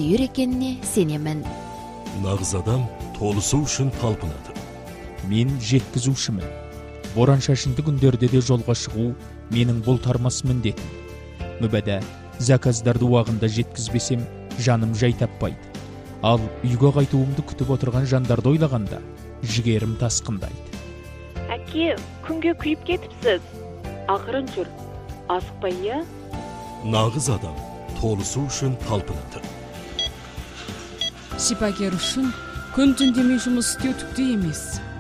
үйір екеніне сенемін. Нағыз адам толысу үшін талпынады. Мен жеткізушімін. Боран шашынды күндерде де жолға шығу менің бұлтармас міндетім. Мүбәдә, заказдарды уағында жеткізбесем, жаным жай таппайды. Ал үйге қайтуымды күтіп отырған жандарды ойлағанда, жігерім тасқындайды. Әке, күнге күйіп кетіпсіз. Ақырын жүр. Асықпай, иә? Нағыз адам толысу үшін талпынады. Шипагер үшін күн түн демей жұмыс істеу түкті емес.